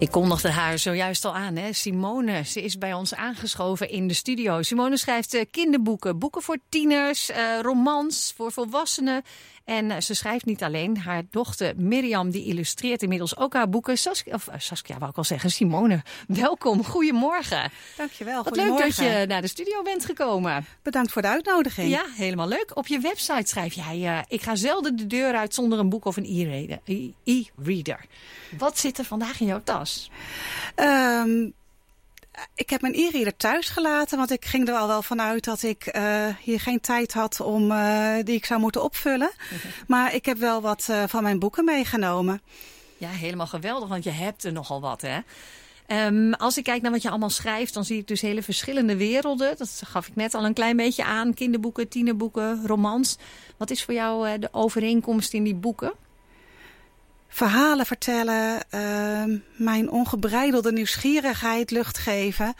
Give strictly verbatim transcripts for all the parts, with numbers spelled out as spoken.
Ik kondigde haar zojuist al aan, hè? Simone. Ze is bij ons aangeschoven in de studio. Simone schrijft uh, kinderboeken, boeken voor tieners, uh, romans voor volwassenen. En uh, ze schrijft niet alleen. Haar dochter Mirjam die illustreert inmiddels ook haar boeken. Saskia, of uh, Saskia wou ik al zeggen, Simone. Welkom, goedemorgen. Dankjewel, Wat leuk dat je naar de studio bent gekomen. Bedankt voor de uitnodiging. Ja, helemaal leuk. Op je website schrijf jij, uh, ik ga zelden de deur uit zonder een boek of een e-reader. e-reader. Wat zit er vandaag in jouw tas? Um, ik heb mijn e-reader thuis gelaten, want ik ging er al wel vanuit dat ik uh, hier geen tijd had om uh, die ik zou moeten opvullen. Okay. Maar ik heb wel wat uh, van mijn boeken meegenomen. Ja, helemaal geweldig, want je hebt er nogal wat, hè? Um, als ik kijk naar wat je allemaal schrijft, dan zie ik dus hele verschillende werelden. Dat gaf ik net al een klein beetje aan. Kinderboeken, tienerboeken, romans. Wat is voor jou uh, de overeenkomst in die boeken? Verhalen vertellen, uh, mijn ongebreidelde nieuwsgierigheid lucht geven.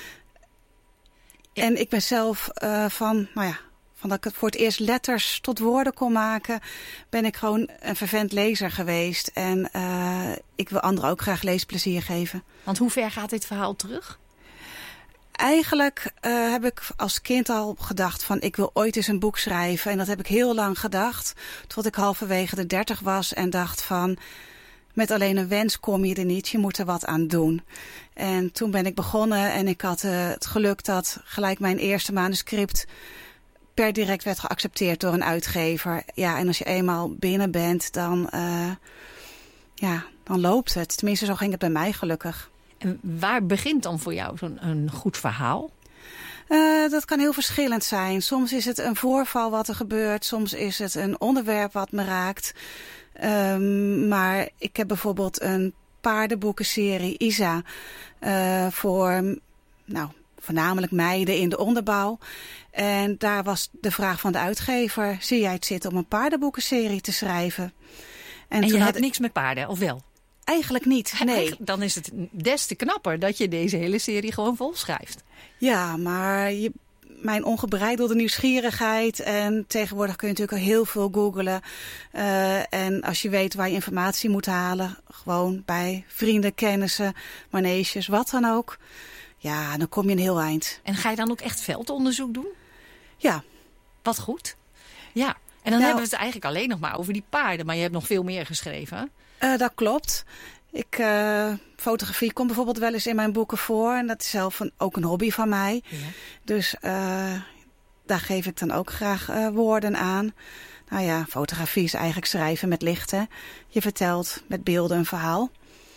Ja. En ik ben zelf uh, van, nou ja, van dat ik het voor het eerst letters tot woorden kon maken, ben ik gewoon een vervent lezer geweest. En uh, ik wil anderen ook graag leesplezier geven. Want hoe ver gaat dit verhaal terug? Eigenlijk uh, heb ik als kind al gedacht van ik wil ooit eens een boek schrijven. En dat heb ik heel lang gedacht. Tot ik halverwege de dertig was en dacht van met alleen een wens kom je er niet. Je moet er wat aan doen. En toen ben ik begonnen en ik had uh, het geluk dat gelijk mijn eerste manuscript per direct werd geaccepteerd door een uitgever. Ja, en als je eenmaal binnen bent, dan, uh, ja, dan loopt het. Tenminste, zo ging het bij mij gelukkig. En waar begint dan voor jou zo'n een goed verhaal? Uh, dat kan heel verschillend zijn. Soms is het een voorval wat er gebeurt. Soms is het een onderwerp wat me raakt. Um, maar ik heb bijvoorbeeld een paardenboekenserie, Isa, uh, voor nou, voornamelijk meiden in de onderbouw. En daar was de vraag van de uitgever, zie jij het zitten om een paardenboekenserie te schrijven? En, en je hebt had... niks met paarden, of wel? Eigenlijk niet, nee. Dan is het des te knapper dat je deze hele serie gewoon volschrijft. Ja, maar je, mijn ongebreidelde nieuwsgierigheid en tegenwoordig kun je natuurlijk al heel veel googlen. Uh, en als je weet waar je informatie moet halen, gewoon bij vrienden, kennissen, maneges, wat dan ook. Ja, dan kom je een heel eind. En ga je dan ook echt veldonderzoek doen? Ja. Wat goed. Ja, en dan nou, hebben we het eigenlijk alleen nog maar over die paarden. Maar je hebt nog veel meer geschreven. Uh, dat klopt. Ik, uh, fotografie komt bijvoorbeeld wel eens in mijn boeken voor. En dat is zelf een, ook een hobby van mij. Ja. Dus uh, daar geef ik dan ook graag uh, woorden aan. Nou ja, fotografie is eigenlijk schrijven met lichten. Je vertelt met beelden een verhaal.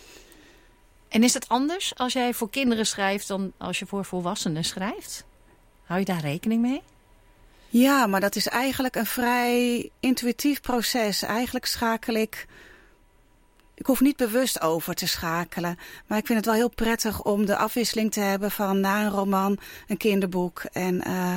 En is het anders als jij voor kinderen schrijft dan als je voor volwassenen schrijft? Hou je daar rekening mee? Ja, maar dat is eigenlijk een vrij intuïtief proces. Eigenlijk schakel ik... Ik hoef niet bewust over te schakelen. Maar ik vind het wel heel prettig om de afwisseling te hebben van na een roman, een kinderboek. En uh,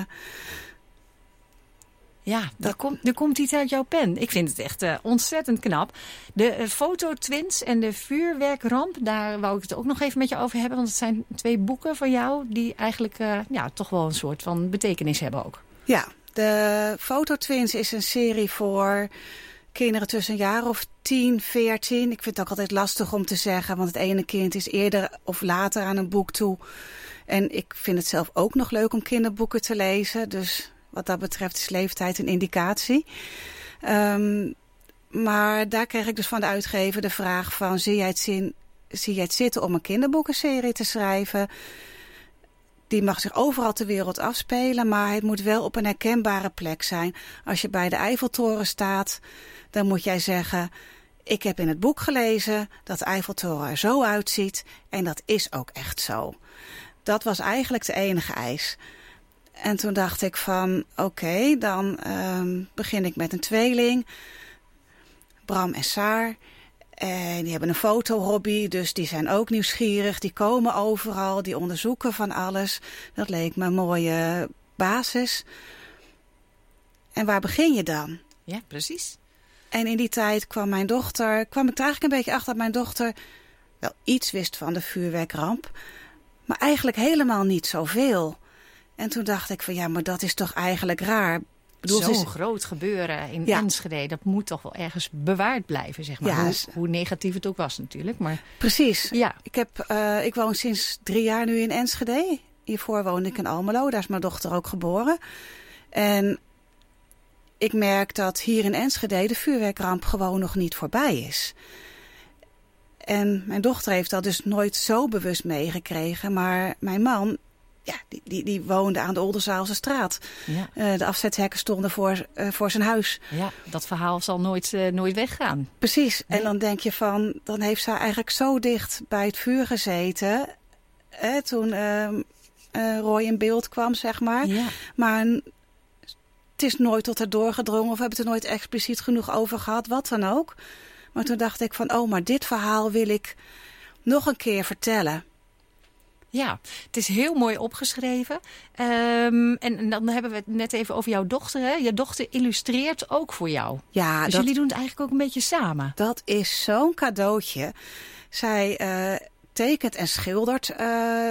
ja, dat... er, komt, er komt iets uit jouw pen. Ik vind het echt uh, ontzettend knap. De uh, fototwins en de vuurwerkramp, daar wou ik het ook nog even met je over hebben. Want het zijn twee boeken van jou die eigenlijk uh, ja, toch wel een soort van betekenis hebben ook. Ja, de fototwins is een serie voor kinderen tussen een jaar of tien, veertien. Ik vind het ook altijd lastig om te zeggen, want het ene kind is eerder of later aan een boek toe. En ik vind het zelf ook nog leuk om kinderboeken te lezen. Dus wat dat betreft is leeftijd een indicatie. Um, maar daar kreeg ik dus van de uitgever de vraag van, zie jij het, zin, zie jij het zitten om een kinderboekenserie te schrijven? Die mag zich overal ter wereld afspelen, maar het moet wel op een herkenbare plek zijn. Als je bij de Eiffeltoren staat, dan moet jij zeggen, ik heb in het boek gelezen dat de Eiffeltoren er zo uitziet en dat is ook echt zo. Dat was eigenlijk de enige eis. En toen dacht ik van, oké, okay, dan um, begin ik met een tweeling, Bram en Saar. En die hebben een fotohobby, dus die zijn ook nieuwsgierig. Die komen overal, die onderzoeken van alles. Dat leek me een mooie basis. En waar begin je dan? Ja, precies. En in die tijd kwam mijn dochter, kwam ik er eigenlijk een beetje achter dat mijn dochter wel iets wist van de vuurwerkramp. Maar eigenlijk helemaal niet zoveel. En toen dacht ik van ja, maar dat is toch eigenlijk raar. Zo'n is... groot gebeuren in ja. Enschede, dat moet toch wel ergens bewaard blijven, zeg maar. Ja, hoe, hoe negatief het ook was natuurlijk. Maar... Precies. Ja. Ik, heb, uh, ik woon sinds drie jaar nu in Enschede. Hiervoor woonde ik in Almelo, daar is mijn dochter ook geboren. En ik merk dat hier in Enschede de vuurwerkramp gewoon nog niet voorbij is. En mijn dochter heeft dat dus nooit zo bewust meegekregen. Maar mijn man, ja, die, die, die woonde aan de Oldenzaalse straat. Ja. Uh, de afzethekken stonden voor, uh, voor zijn huis. Ja, dat verhaal zal nooit, uh, nooit weggaan. Precies. Nee. En dan denk je van, dan heeft zij eigenlijk zo dicht bij het vuur gezeten. Eh, toen uh, uh, Roy in beeld kwam, zeg maar. Ja. Maar het is nooit tot haar doorgedrongen. Of we hebben het er nooit expliciet genoeg over gehad. Wat dan ook. Maar toen dacht ik van, oh, maar dit verhaal wil ik nog een keer vertellen. Ja, het is heel mooi opgeschreven. Um, en, en dan hebben we het net even over jouw dochter. Hè? Je dochter illustreert ook voor jou. Ja, dus dat, jullie doen het eigenlijk ook een beetje samen. Dat is zo'n cadeautje. Zij uh, tekent en schildert uh,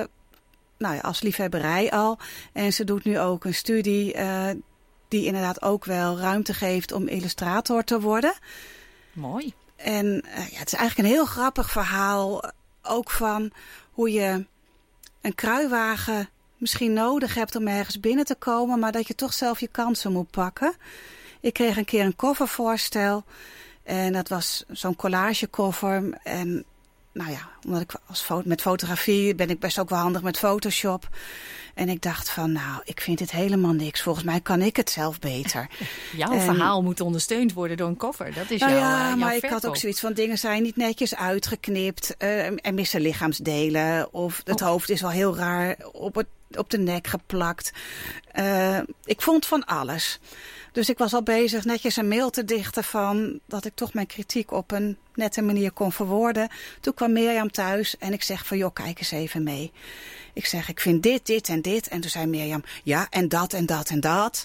nou ja, als liefhebberij al. En ze doet nu ook een studie uh, die inderdaad ook wel ruimte geeft om illustrator te worden. Mooi. En uh, ja, het is eigenlijk een heel grappig verhaal. Ook van hoe je een kruiwagen misschien nodig hebt om ergens binnen te komen, maar dat je toch zelf je kansen moet pakken. Ik kreeg een keer een koffervoorstel. En dat was zo'n collagekoffer. En nou ja, omdat ik als fo- met fotografie ben ik best ook wel handig met Photoshop. En ik dacht van, nou, ik vind dit helemaal niks. Volgens mij kan ik het zelf beter. Jouw en, verhaal moet ondersteund worden door een koffer. Dat is nou jouw, ja, uh, jouw maar verkoop. Ik had ook zoiets van, dingen zijn niet netjes uitgeknipt. Uh, er missen lichaamsdelen. Of het oh. hoofd is wel heel raar op, het, op de nek geplakt. Uh, ik vond van alles. Dus ik was al bezig netjes een mail te dichten van dat ik toch mijn kritiek op een nette manier kon verwoorden. Toen kwam Mirjam thuis en ik zeg van, joh, kijk eens even mee. Ik zeg, ik vind dit, dit en dit. En toen zei Mirjam, ja, en dat en dat en dat.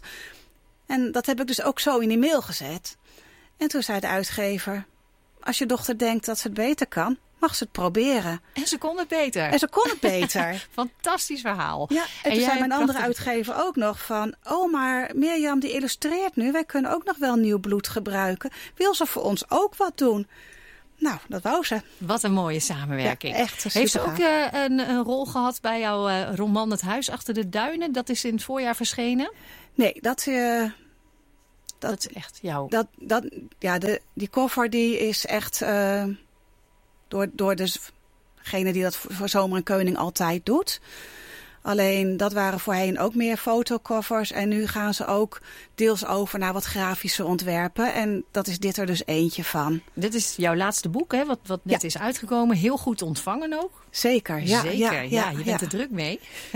En dat heb ik dus ook zo in die mail gezet. En toen zei de uitgever, als je dochter denkt dat ze het beter kan, mag ze het proberen. En ze kon het beter. En ze kon het beter. Fantastisch verhaal. Ja, en, en toen zei mijn andere uitgever ook nog van, oh, maar Mirjam die illustreert nu. Wij kunnen ook nog wel nieuw bloed gebruiken. Wil ze voor ons ook wat doen? Nou, dat wou ze. Wat een mooie samenwerking. Ja, echt super. Heeft ze ook uh, een, een rol gehad bij jouw uh, roman Het Huis Achter de Duinen? Dat is in het voorjaar verschenen. Nee, dat... Uh, dat, dat is echt jouw... Dat, dat, ja, de, die koffer die is echt uh, door, door degene die dat voor Zomer en Keuning altijd doet. Alleen dat waren voorheen ook meer fotokoffers. En nu gaan ze ook deels over naar wat grafische ontwerpen. En dat is dit er dus eentje van. Dit is jouw laatste boek, hè? Wat, wat net ja. is uitgekomen. Heel goed ontvangen ook. Zeker, ja. Zeker, ja. ja, ja je bent ja. er druk mee.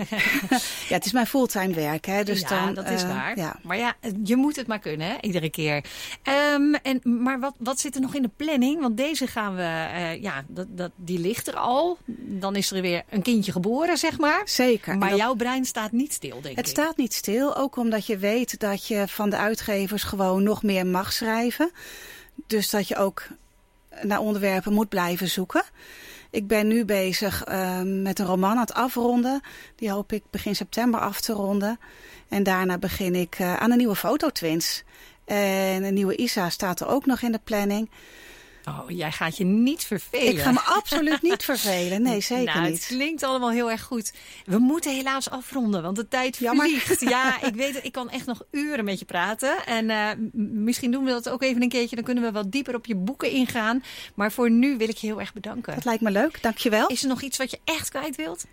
Ja, het is mijn fulltime werk, hè. Dus ja, dan, dat is uh, waar. Ja. Maar ja, je moet het maar kunnen, hè? Iedere keer. Um, en, maar wat, wat zit er nog in de planning? Want deze gaan we, uh, ja, dat, dat, die ligt er al. Dan is er weer een kindje geboren, zeg maar. Zeker. Maar dat, jouw brein staat niet stil, denk het ik. Het staat niet stil, ook omdat je weet dat je van de uitgevers gewoon nog meer mag schrijven. Dus dat je ook naar onderwerpen moet blijven zoeken. Ik ben nu bezig uh, met een roman aan het afronden. Die hoop ik begin september af te ronden. En daarna begin ik uh, aan een nieuwe Fototwins. En een nieuwe Isa staat er ook nog in de planning. Oh, jij gaat je niet vervelen. Ik ga me absoluut niet vervelen. Nee, zeker nou, niet. Het klinkt allemaal heel erg goed. We moeten helaas afronden, want de tijd vliegt. Ja, ik weet het. Ik kan echt nog uren met je praten. En uh, misschien doen we dat ook even een keertje. Dan kunnen we wat dieper op je boeken ingaan. Maar voor nu wil ik je heel erg bedanken. Dat lijkt me leuk. Dankjewel. Is er nog iets wat je echt kwijt wilt?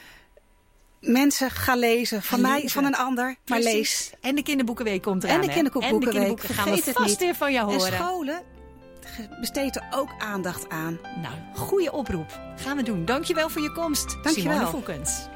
Mensen gaan lezen. Van lezen. mij, van een ander. Maar Precies. lees. En de kinderboekenweek komt eraan. En de kinderboekenweek. En de kinderboeken gaan we vast niet. weer van jou horen. En scholen besteed er ook aandacht aan. Nou, goede oproep. Gaan we doen. Dankjewel voor je komst. Dankjewel. Simone Voekens.